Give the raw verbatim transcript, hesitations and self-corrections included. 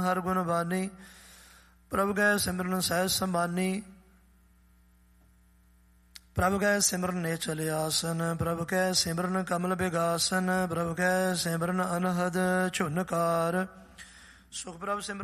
ਹਰ ਗੁਣ ਬਾਨੀ, ਪ੍ਰਭ ਕੈ ਸਿਮਰਨ ਸਹਿਜ ਸੰਬਾਨੀ। ਪ੍ਰਭ ਕੈ ਸਿਮਰਨ ਨੇਚਲ ਆਸਨ, ਪ੍ਰਭ ਕੈ ਸਿਮਰਨ ਕਮਲ ਬਿਗਾਸਨ, ਪ੍ਰਭ ਕੈ ਸਿਮਰਨ ਅਨਹਦ ਝੁਨਕਾਰ। ਸੁਖ ਪ੍ਰਭ ਸਿਮਰਨ